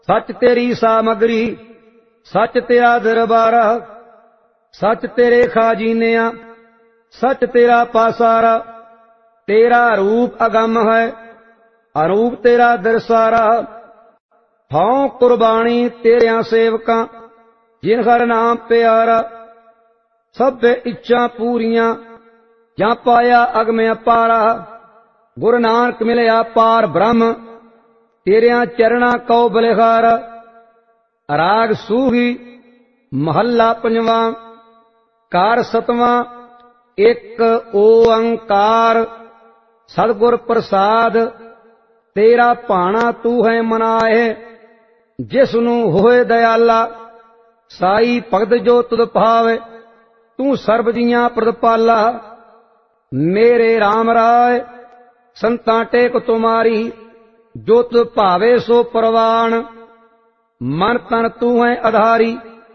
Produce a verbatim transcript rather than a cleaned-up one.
सच तेरी सामग्री, सच तेरा दरबारा, सच तेरे खाजीनिया, सच तेरा पासारा। तेरा रूप अगम है, अरूप तेरा दरसारा। हाँ कुर्बानी तेरिया सेवका, जिन हर नाम प्यारा। सब इच्छा पूरियां, जा पाया अगम अपारा। गुरु नानक मिलया पार ब्रह्म, तेरिया चरणा कौ बलिहारा। राग सूही महला पंजवा, कार सतवां, एक ओंकार। सतगुर प्रसाद तेरा भाना तू है मनाए। जिसनू होए दयाला, साई भगत जो तुद भावे। तू सर्ब जियां प्रतिपाला, मेरे राम राय। संतां टेक तुम्हारी, जो तुद भावे सो परवान। मन तन तू है आधारी,